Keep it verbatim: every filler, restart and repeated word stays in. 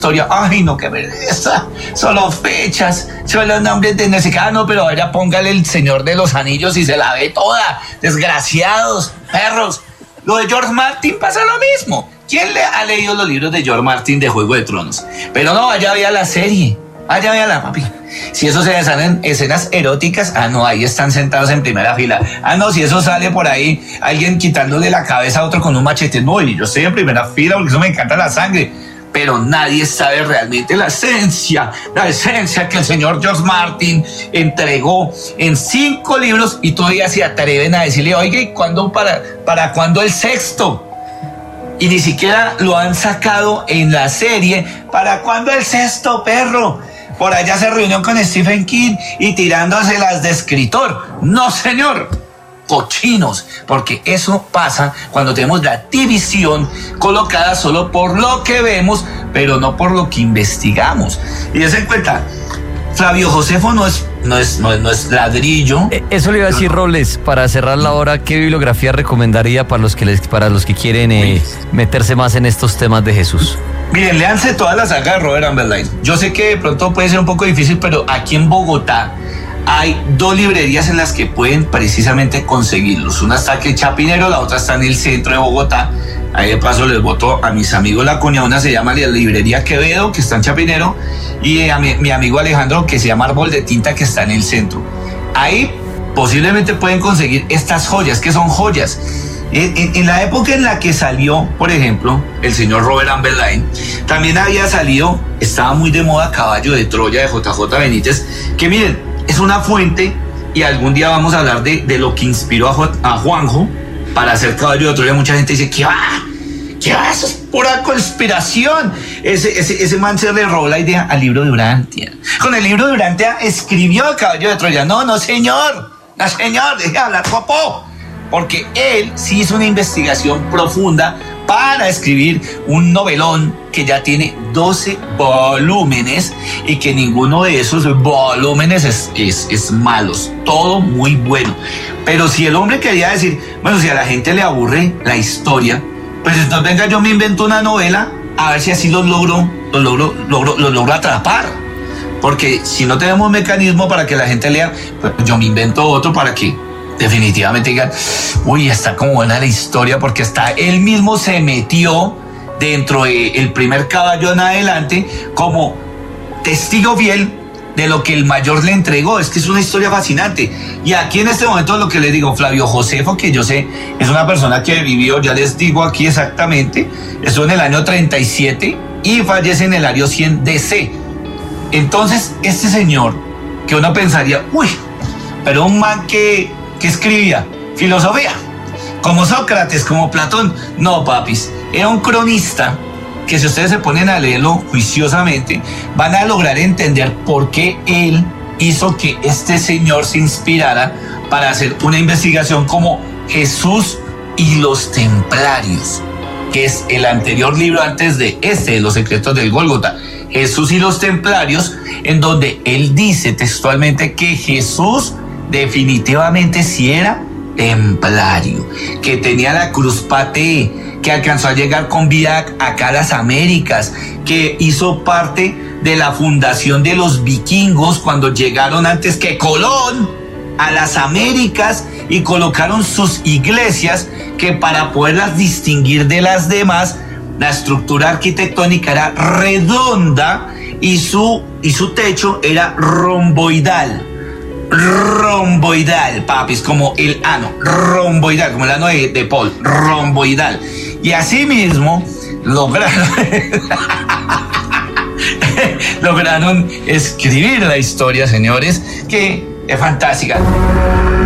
historia. Ay, no, qué pereza. Solo fechas, solo nombres de no sé qué. Ah, no, pero vaya, póngale el Señor de los Anillos y se la ve toda. Desgraciados, perros. Lo de George Martin pasa lo mismo. ¿Quién le ha leído los libros de George Martin de Juego de Tronos? Pero no, vaya, vea la serie. Vaya, vea la papi. Si eso se salen escenas eróticas, ah, no, ahí están sentados en primera fila. Ah, no, si eso sale por ahí, alguien quitándole la cabeza a otro con un machete. No, y yo estoy en primera fila porque eso me encanta la sangre. Pero nadie sabe realmente la esencia, la esencia que el señor George Martin entregó en cinco libros y todavía se atreven a decirle, oiga, ¿y cuándo para, para cuándo el sexto? Y ni siquiera lo han sacado en la serie. ¿Para cuándo el sexto, perro? Por allá se reunió con Stephen King y tirándoselas de escritor. No, señor. Cochinos, porque eso pasa cuando tenemos la división colocada solo por lo que vemos, pero no por lo que investigamos. Y dense en cuenta, Flavio Josefo no es, no es, no es, no es ladrillo. Eso le iba a decir, Robles, para cerrar la hora, ¿qué bibliografía recomendaría para los que les, para los que quieren eh, meterse más en estos temas de Jesús? Miren, léanse toda la saga de Robert Amberline. Yo sé que de pronto puede ser un poco difícil, pero aquí en Bogotá hay dos librerías en las que pueden precisamente conseguirlos. Una está aquí en Chapinero, la otra está en el centro de Bogotá. Ahí de paso les voto a mis amigos la cuña. Una se llama la librería Quevedo, que está en Chapinero, y a mi, mi amigo Alejandro, que se llama Árbol de Tinta, que está en el centro. Ahí posiblemente pueden conseguir estas joyas, que son joyas. En, en, en la época en la que salió, por ejemplo, el señor Robert Amberline, también había salido, estaba muy de moda, Caballo de Troya de J J Benítez, que miren, es una fuente, y algún día vamos a hablar de, de lo que inspiró a, Ju- a Juanjo para hacer Caballo de Troya. Mucha gente dice, ¿qué va? ¿Qué va? Eso es pura conspiración. Ese, ese, ese man se le robó la idea al libro de Urantia. Con el libro de Urantia escribió Caballo de Troya. No, no, señor. No, señor, deje de hablar, popó. Porque él sí hizo una investigación profunda para escribir un novelón que ya tiene doce volúmenes y que ninguno de esos volúmenes es, es, es malos, todo muy bueno. Pero si el hombre quería decir, bueno, si a la gente le aburre la historia, pues entonces venga, yo me invento una novela a ver si así los logro, los logro, logro, los logro atrapar. Porque si no tenemos un mecanismo para que la gente lea, pues yo me invento otro para que definitivamente digan, uy, está como buena la historia, porque hasta él mismo se metió dentro del primer Caballo en adelante como testigo fiel de lo que el mayor le entregó. Es que es una historia fascinante. Y aquí en este momento lo que les digo, Flavio Josefo, que yo sé, es una persona que vivió, ya les digo aquí exactamente, estuvo en el año treinta y siete y fallece en el año cien D C. Entonces, este señor, que uno pensaría, uy, pero un man que que escribía filosofía, como Sócrates, como Platón. No, papis, era un cronista que, si ustedes se ponen a leerlo juiciosamente, van a lograr entender por qué él hizo que este señor se inspirara para hacer una investigación como Jesús y los Templarios, que es el anterior libro antes de este, de Los Secretos del Gólgota. Jesús y los Templarios, en donde él dice textualmente que Jesús definitivamente sí era templario, que tenía la cruz paté, que alcanzó a llegar con vida acá a las Américas, que hizo parte de la fundación de los vikingos cuando llegaron antes que Colón a las Américas y colocaron sus iglesias, que para poderlas distinguir de las demás, la estructura arquitectónica era redonda y su, y su techo era romboidal. Romboidal, papis, como el ano, romboidal, como el ano de, de Paul, romboidal. Y así mismo lograron, lograron escribir la historia, señores, que es fantástica.